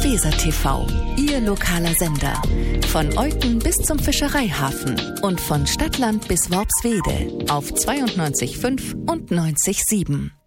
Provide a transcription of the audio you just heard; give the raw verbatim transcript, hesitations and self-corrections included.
Weser T V, Ihr lokaler Sender. Von Euten bis zum Fischereihafen und von Stadtland bis Worpswede auf zweiundneunzig Komma fünf und neunzig Komma sieben.